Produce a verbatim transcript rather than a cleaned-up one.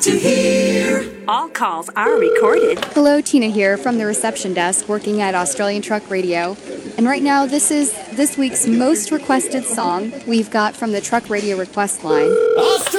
to hear. All calls are recorded. Hello, Tina here from the reception desk working at Australian Truck Radio. And right now, this is this week's most requested song we've got from the Truck Radio request line. Australia!